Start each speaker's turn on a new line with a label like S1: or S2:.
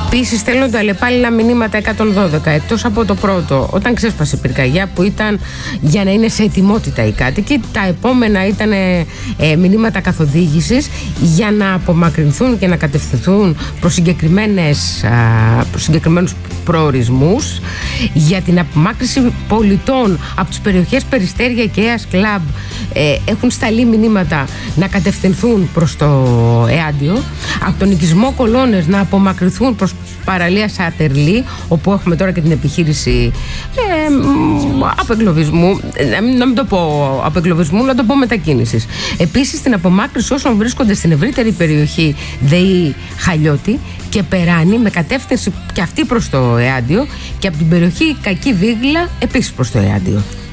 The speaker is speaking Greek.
S1: Επίσης στέλνονται αλλεπάλληλα μηνύματα 112, εκτός από το πρώτο, όταν ξέσπασε η πυρκαγιά, που ήταν για να είναι σε ετοιμότητα οι κάτοικοι. Τα επόμενα ήταν μηνύματα καθοδήγησης για να απομακρυνθούν και να κατευθυνθούν προς συγκεκριμένους προορισμούς. Για την απομάκρυνση πολιτών από τις περιοχές Περιστέρια και Αίας Κλαμπ έχουν σταλεί μηνύματα να κατευθυνθούν προς το Εάντιο. Από τον οικισμό Κολώνες να απομακρυνθούν προς παραλία Σατερλή, όπου έχουμε τώρα και την επιχείρηση απεγκλωβισμού, να μην το πω απεγκλωβισμού, να το πω μετακίνησης. Επίσης την απομάκρυνση όσων βρίσκονται στην ευρύτερη περιοχή ΔΕΗ Χαλιώτη και Περάνη, με κατεύθυνση και αυτή προς το Εάντιο, και από την περιοχή Κακή Βίγλα επίσης προς το Εάντιο.